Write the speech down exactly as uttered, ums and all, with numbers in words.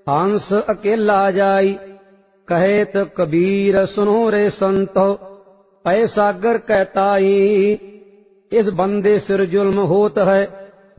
हंस अकेला जाई। कहेत कबीर सुनो रे संतो, पै सागर कहताई। इस बंदे सिर जुल्म होत है,